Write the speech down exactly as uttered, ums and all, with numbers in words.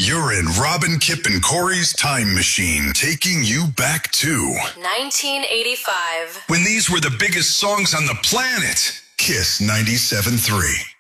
You're in Robin, Kip, and Corey's time machine, taking you back to nineteen eighty-five. when these were the biggest songs on the planet. Kiss ninety-seven point three.